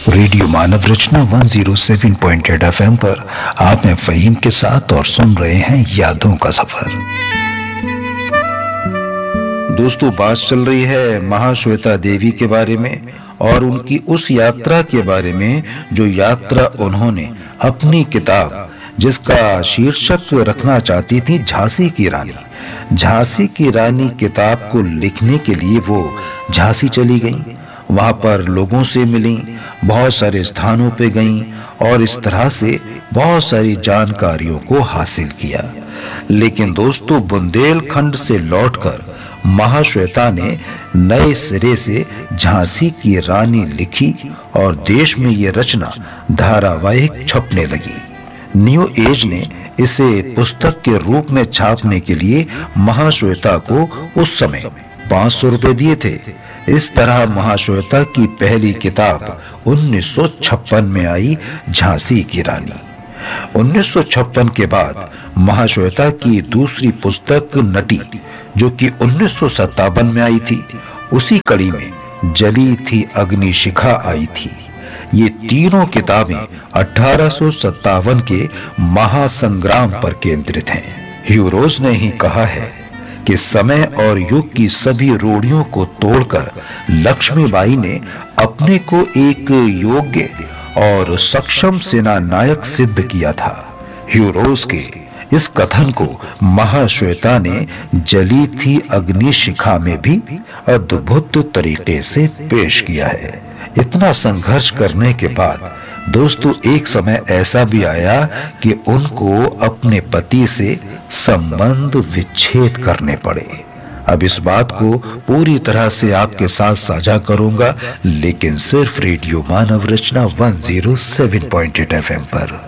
Radio मानव रचना 107.8 FM पर आप हैं फहीम के साथ और सुन रहे हैं यादों का सफर। दोस्तों, बात चल रही है महाश्वेता देवी के बारे में और उनकी उस यात्रा के बारे में जो यात्रा उन्होंने अपनी किताब जिसका शीर्षक रखना चाहती थी झांसी की रानी। झांसी की रानी किताब को लिखने के लिए वो झांसी चली गईं। वहां पर लोगों से मिली, बहुत सारे स्थानों पे गईं और इस तरह से बहुत सारी जानकारियों को हासिल किया। लेकिन दोस्तों, बुंदेलखंड से लौटकर महाश्वेता ने नए सिरे से झांसी की रानी लिखी और देश में ये रचना धारावाहिक छपने लगी। न्यू एज ने इसे पुस्तक के रूप में छापने के लिए महाश्वेता को उस समय 500 रुपए दिए थे। इस तरह महाश्वेता की पहली किताब 1956 में आई, झांसी की रानी। 1956 के बाद महाश्वेता की दूसरी पुस्तक नटी, जो कि 1957 में आई थी। उसी कड़ी में जली थी अग्निशिखा आई थी। ये तीनों किताबें 1857 के महासंग्राम पर केंद्रित हैं। ह्यूरोज ने ही कहा है कि समय और युग की सभी रूढ़ियों को तोड़कर लक्ष्मीबाई ने अपने को एक योग्य और सक्षम सेना नायक सिद्ध किया था। ह्यूरोज के इस कथन को महाश्वेता ने जली थी अग्निशिखा में भी अद्भुत तरीके से पेश किया है। इतना संघर्ष करने के बाद दोस्तों, एक समय ऐसा भी आया कि उनको अपने पति से संबंध विच्छेद करने पड़े। अब इस बात को पूरी तरह से आपके साथ साझा करूंगा, लेकिन सिर्फ रेडियो मानव रचना 107.8 FM पर।